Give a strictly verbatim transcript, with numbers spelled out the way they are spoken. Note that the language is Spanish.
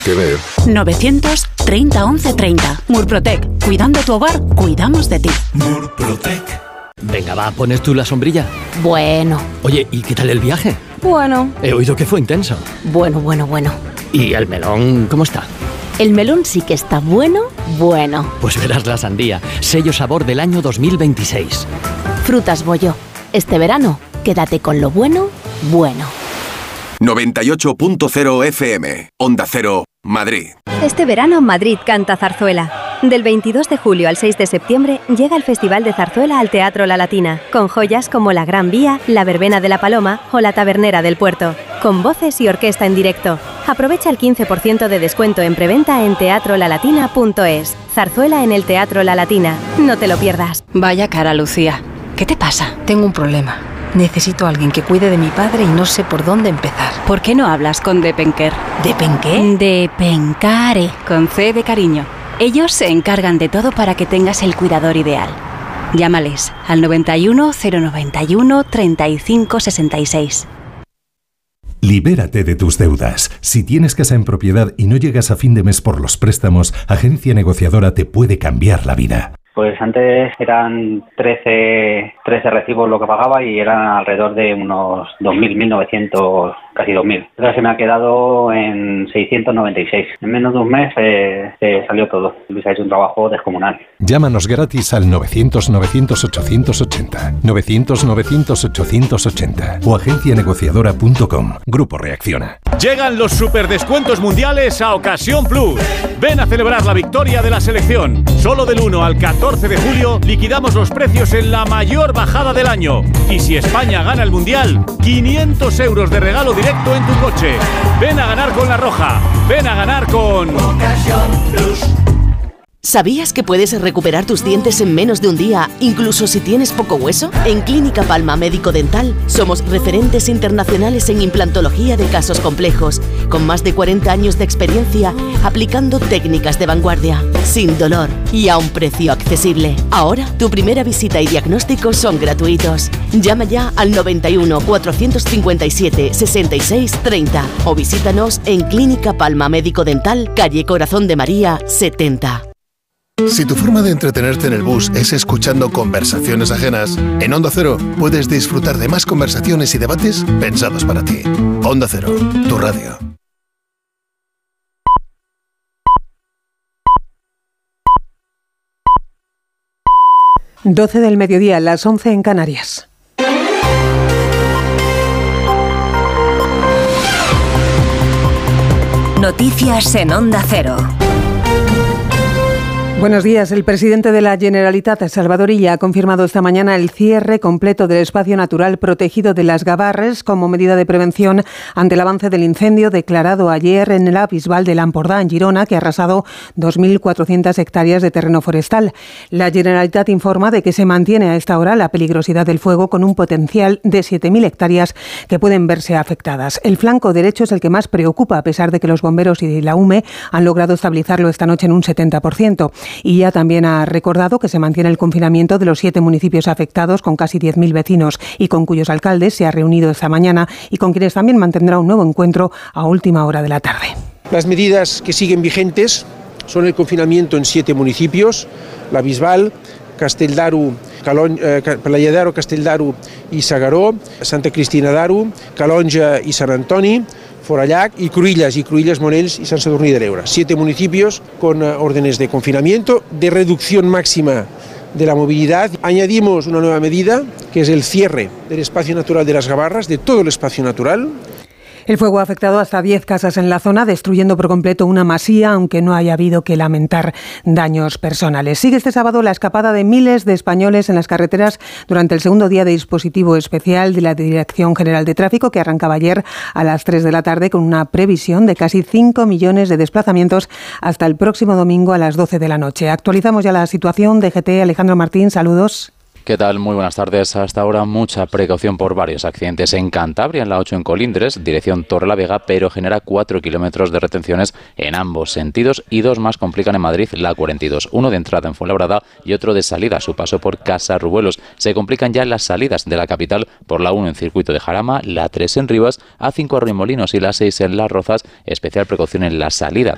que ver. novecientos treinta once treinta. Murprotec. Cuidando tu hogar, cuidamos de ti. Murprotec. Venga, va, ¿pones tú la sombrilla? Bueno. Oye, ¿y qué tal el viaje? Bueno. He oído que fue intenso. Bueno, bueno, bueno. ¿Y el melón cómo está? El melón sí que está bueno, bueno. Pues verás la sandía, sello sabor del año dos mil veintiséis. Frutas Bollo. Este verano, quédate con lo bueno, bueno. noventa y ocho punto cero F M, Onda Cero, Madrid. Este verano Madrid canta zarzuela. Del veintidós de julio al seis de septiembre llega el Festival de Zarzuela al Teatro La Latina, con joyas como La Gran Vía, La Verbena de la Paloma o La Tabernera del Puerto, con voces y orquesta en directo. Aprovecha el quince por ciento de descuento en preventa en teatro la latina punto es. Zarzuela en el Teatro La Latina. No te lo pierdas. Vaya cara, Lucía. ¿Qué te pasa? Tengo un problema. Necesito a alguien que cuide de mi padre y no sé por dónde empezar. ¿Por qué no hablas con Depenker? ¿Depenqué? Depencare, con C de cariño. Ellos se encargan de todo para que tengas el cuidador ideal. Llámales al noventa y uno, cero noventa y uno, treinta y cinco sesenta y seis. Libérate de tus deudas. Si tienes casa en propiedad y no llegas a fin de mes por los préstamos, Agencia Negociadora te puede cambiar la vida. Pues antes eran trece, trece recibos lo que pagaba y eran alrededor de unos dos mil, mil novecientos, casi dos mil. Ahora se me ha quedado en seiscientos noventa y seis. En menos de un mes eh, se salió todo. Luis ha hecho un trabajo descomunal. Llámanos gratis al novecientos, novecientos, ochocientos ochenta, novecientos, novecientos, ochocientos ochenta o agencia negociadora punto com. Grupo Reacciona. Llegan los superdescuentos mundiales a Ocasión Plus. Ven a celebrar la victoria de la selección. Solo del uno al catorce de julio liquidamos los precios en la mayor bajada del año. Y si España gana el mundial, quinientos euros de regalo directo en tu coche. Ven a ganar con La Roja. Ven a ganar con Ocasión Plus. ¿Sabías que puedes recuperar tus dientes en menos de un día, incluso si tienes poco hueso? En Clínica Palma Médico Dental somos referentes internacionales en implantología de casos complejos, con más de cuarenta años de experiencia aplicando técnicas de vanguardia, sin dolor y a un precio accesible. Ahora, tu primera visita y diagnóstico son gratuitos. Llama ya al noventa y uno, cuatrocientos cincuenta y siete, sesenta y seis, treinta o visítanos en Clínica Palma Médico Dental, calle Corazón de María, setenta. Si tu forma de entretenerte en el bus es escuchando conversaciones ajenas, en Onda Cero puedes disfrutar de más conversaciones y debates pensados para ti. Onda Cero, tu radio. doce del mediodía, las once en Canarias. Noticias en Onda Cero. Buenos días. El presidente de la Generalitat, Salvador Illa, ha confirmado esta mañana el cierre completo del espacio natural protegido de las Gavarres como medida de prevención ante el avance del incendio declarado ayer en la Bisbal de l'Empordà, en Girona, que ha arrasado dos mil cuatrocientas hectáreas de terreno forestal. La Generalitat informa de que se mantiene a esta hora la peligrosidad del fuego con un potencial de siete mil hectáreas que pueden verse afectadas. El flanco derecho es el que más preocupa, a pesar de que los bomberos y la U M E han logrado estabilizarlo esta noche en un setenta por ciento. Y ya también ha recordado que se mantiene el confinamiento de los siete municipios afectados, con casi diez mil vecinos y con cuyos alcaldes se ha reunido esta mañana y con quienes también mantendrá un nuevo encuentro a última hora de la tarde. Las medidas que siguen vigentes son el confinamiento en siete municipios: la Bisbal, Castelldaru, Calon, eh, Playa d'Aro, Castelldaru y Sagaró, Santa Cristina d'Aro, Calonja y San Antoni, Forallac y Cruïlles y Cruïlles Monells y Sant Sadurní de l'Ebre. Siete municipios con uh, órdenes de confinamiento, de reducción máxima de la movilidad. Añadimos una nueva medida, que es el cierre del espacio natural de las Gavarras, de todo el espacio natural. El fuego ha afectado hasta diez casas en la zona, destruyendo por completo una masía, aunque no haya habido que lamentar daños personales. Sigue este sábado la escapada de miles de españoles en las carreteras durante el segundo día de dispositivo especial de la Dirección General de Tráfico, que arrancaba ayer a las tres de la tarde, con una previsión de casi cinco millones de desplazamientos hasta el próximo domingo a las doce de la noche. Actualizamos ya la situación. D G T, Alejandro Martín, saludos. ¿Qué tal? Muy buenas tardes. Hasta ahora mucha precaución por varios accidentes en Cantabria, en la ocho en Colindres, dirección Torrelavega, pero genera cuatro kilómetros de retenciones en ambos sentidos y dos más complican en Madrid, la cuarenta y dos, uno de entrada en Fuenlabrada y otro de salida a su paso por Casarrubuelos. Se complican ya las salidas de la capital por la uno en Circuito de Jarama, la tres en Rivas, A cinco a Arroyomolinos y la seis en Las Rozas, especial precaución en la salida